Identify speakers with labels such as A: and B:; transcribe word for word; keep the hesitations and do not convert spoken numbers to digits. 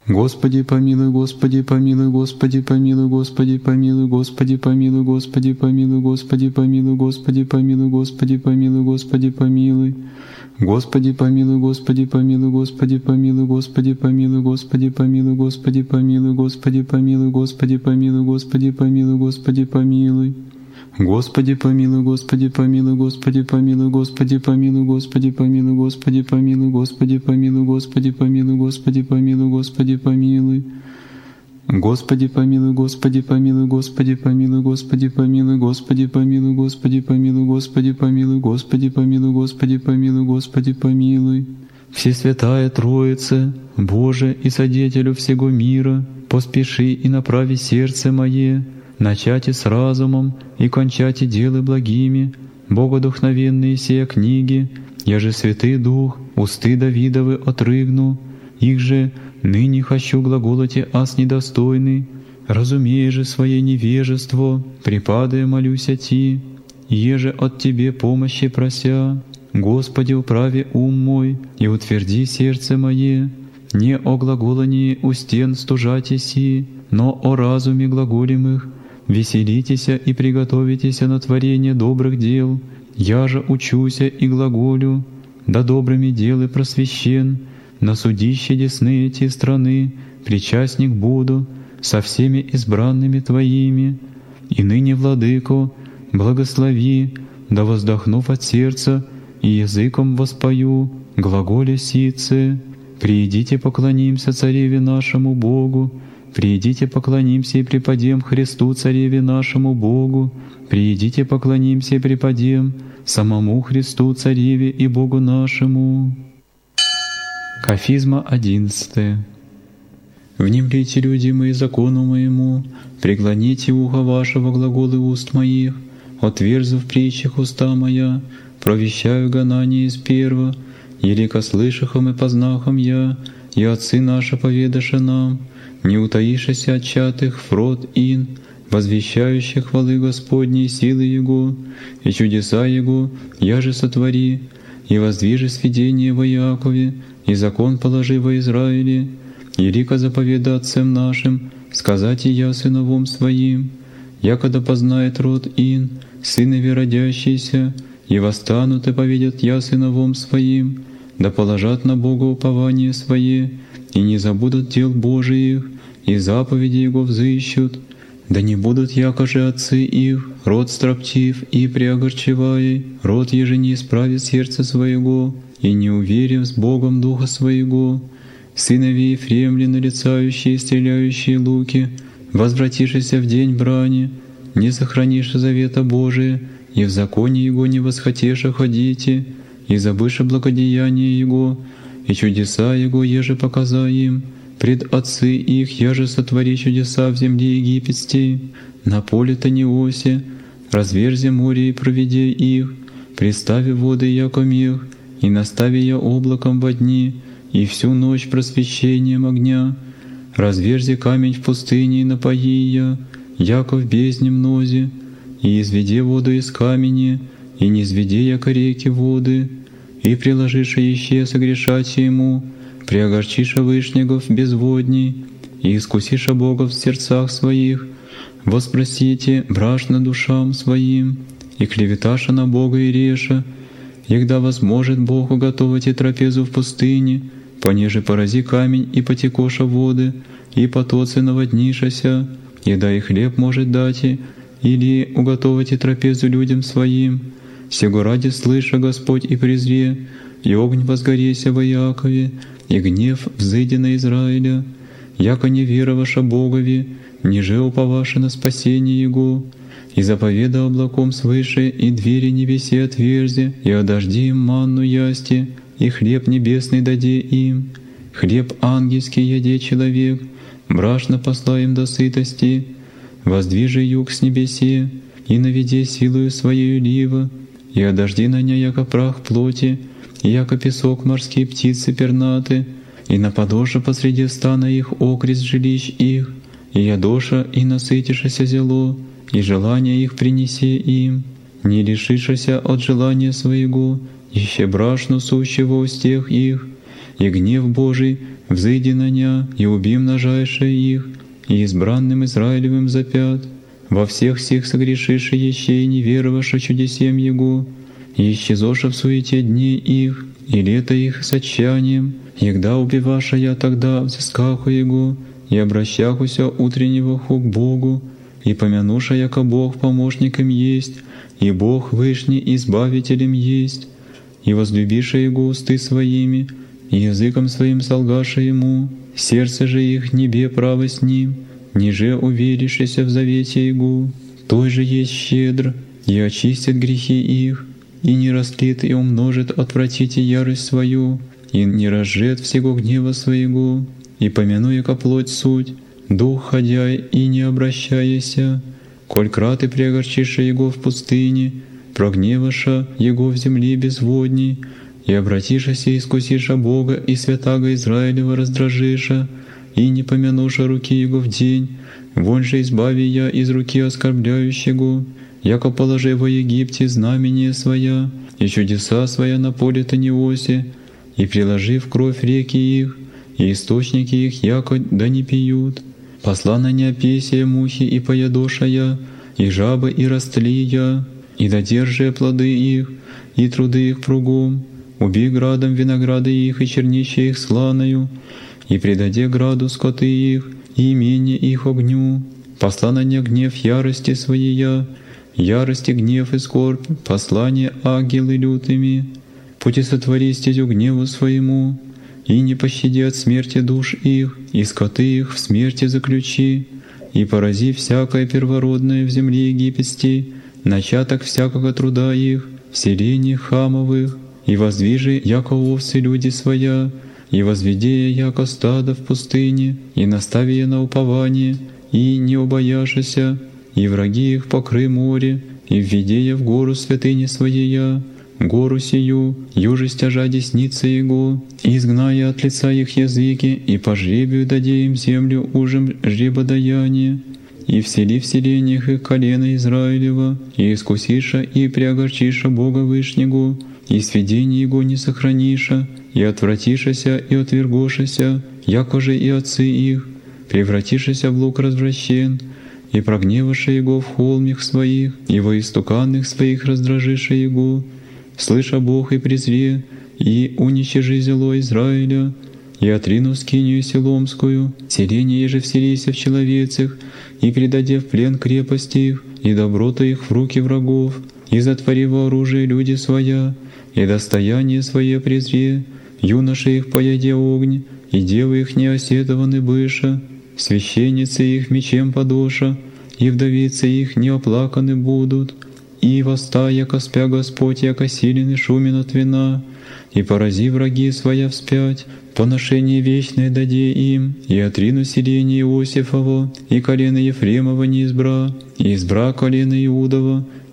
A: Господи помилуй, Господи помилуй, Господи помилуй, Господи помилуй, Господи помилуй, Господи помилуй, Господи помилуй, Господи помилуй, Господи помилуй, Господи помилуй. Господи помилуй, Господи помилуй, Господи помилуй, Господи помилуй, Господи помилуй, Господи помилуй, Господи помилуй, Господи помилуй, Господи помилуй, Господи помилуй. Господи помилуй, Господи помилуй, Господи помилуй, Господи помилуй, Господи помилуй, Господи помилуй, Господи помилуй, Господи помилуй, Господи помилуй, Господи помилуй. Господи помилуй, Господи помилуй, Господи помилуй, Господи помилуй, Господи помилуй, Господи помилуй, Господи помилуй, Господи помилуй, Господи помилуй, Господи помилуй. Всесвятая Троица, Боже и Содетелю всего мира, поспеши и направи сердце мое, начати с разумом и кончати делы благими, богодухновенные сия книги, я же Святый Дух, усты Давидовы отрыгну, их же ныне хочу глаголоти ас недостойный, разумея же свое невежество, припадая молюся Ти, еже от Тебе помощи прося. Господи, управи ум мой и утверди сердце мое, не о глаголании у стен стужати си, но о разуме глаголемых. Веселитеся и приготовитеся на творение добрых дел, я же учуся и глаголю, да добрыми делы просвещен, на судище десны эти страны, причастник буду со всеми избранными Твоими. И ныне, Владыко, благослови, да воздохнув от сердца и языком воспою, глаголе сице, приидите поклонимся Цареве нашему Богу, приидите поклонимся и преподем Христу Цареве нашему Богу, приидите поклонимся и преподем самому Христу Цареве и Богу нашему. Кафизма одиннадцатая. Внемлите, люди мои, закону моему, преклоните ухо вашего глаголы уст моих, отверзу в притчах уста моя, провещаю гонание из перва, елико слышахом и познахом я, и отцы наши поведаша нам, не утаишься от чатых фрод ин, возвещающих хвалы Господней силы Его, и чудеса Его, я же сотвори, и воздвижи сведение во Якове, и закон положи во Израиле, и рика заповеда отцам нашим, сказать и я сыновом своим, якогда познает род ин, сынови родящиеся, и восстанут и поведят я сыновом своим, да положат на Бога упование свое, и не забудут дел Божиих, и заповеди Его взыщут, да не будут якоже отцы их, род строптив и преогорчевая, род еже не исправит сердце своего, и не уверив с Богом духа своего, сынови Ефремли, нарицающие и стреляющие луки, возвратишься в день брани, не сохранишь завета Божия, и в законе Его не восхотеша ходите, и забыша благодеяние Его, и чудеса Его еже показа им, пред отцы их я же сотвори чудеса в земле египетской, на поле Таниосе, разверзи море и проведи их, пристави воды яко мех, и настави я облаком во дни, и всю ночь просвещением огня, разверзи камень в пустыне и напои я, яко в бездне мнозе, и изведи воду из камени, и не изведи яко реки воды, и приложиша еще согрешать ему, приогорчиша вышнегов безводней, и искусиша Бога в сердцах своих, воспросите брашно душам своим, и клеветаша на Бога и реша, егда возможет Бог уготовать и трапезу в пустыне, понеже порази камень и потекоша воды, и потоцы наводнишася, еда и хлеб может дать, и, или уготовать и трапезу людям своим. Сего ради слыша Господь и презре, и огонь возгореся во Якове, и гнев взыди на Израиля, яко не вероваша Богови, ниже уповаша на спасение Его, и заповеда облаком свыше, и двери небеси отверзи, и одожди им манну ясти, и хлеб небесный даде им, хлеб ангельский яде человек, брашно посла им до сытости, воздвижи юг с небесе, и наведи силою своею лива, и одожди на ня яко прах плоти, и яко песок морские птицы пернаты, и наподоша посреди стана их окрест жилищ их, и ядоша и насытишася зело, и желания их принеси им, не лишишася от желания своего, ище брашну сущего устех их, и гнев Божий взыди на ня, и уби множайшее их, и избранным Израилевым запят. Во всех сих согрешиши еще и не вероваша чудесем Его, и исчезоша в суете дней их, и лето их с отчаянием, егда убиваша я тогда взыскаху Его, и обращахуся утреннего ху к Богу, и помянуша, яко Бог помощником есть, и Бог вышний избавителем есть, и возлюбиша Его усты своими, и языком своим солгаша Ему, сердце же их небе право с Ним, ниже уверившийся в завете Его, той же есть щедр, и очистит грехи их, и не растлит и умножит отвратите ярость свою, и не разжет всего гнева своего, и помянуя ко плоть суть, дух ходя и не обращаяся, коль краты преогорчиша Его в пустыне, прогневаша Его в земле безводней, и обратишася и искусиша Бога и святаго Израилева раздражиша, и не помянуша руки Его в день, вон же избави я из руки оскорбляющего, яко положи во Египте знамение своя, и чудеса своя на поле Таниосе, и приложи в кровь реки их, и источники их яко да не пьют. Посла на неопесия мухи и поядоша я, и жабы и растли я, и додержи плоды их, и труды их кругом, убей градом винограды их и чернище их сланою, и предаде граду скоты их, и имение их огню. Посла на не гнев ярости своей, ярости гнев и скорбь, послание ангелы лютыми. Пути сотвори стезю гневу своему, и не пощади от смерти душ их, и скоты их в смерти заключи, и порази всякое первородное в земле египетской, начаток всякого труда их, в селении Хамовых, и воздвижи, яко овцы люди своя, и возведи яко стадо в пустыне, и настави на упование, и не убояшися, и враги их покры море, и введи в гору святыни своея, гору сию, юже стяжа десница Его, изгная от лица их языки, и по жребию даде им землю ужем жребодаяние, и всели в селениях их колено Израилева, и искусиша и преогорчиша Бога Вышнего, и сведение Его не сохраниша, и отвратишася и отвергошася, яко же и отцы их, превратишася в лук развращен, и прогневаша Его в холмих своих, и во истуканных своих раздражиша Его, слыша Бог и презре, и уничижи зело Израиля, и отрину скинию селомскую, селение же вселися в человецах, и предаде в плен крепости их, и доброта их в руки врагов, и затвори во оружие люди своя, и достояние свое презре, юноши их пояде огонь, и девы их неосетованы быша, священницы их мечем подоша, и вдовицы их не оплаканы будут, и восста, яко спя Господь, яко силен и шумен от вина, и порази враги своя вспять, поношение вечное даде им, и отрину селение Иосифово, и колено Ефремова не избра, и избра колено Иудова,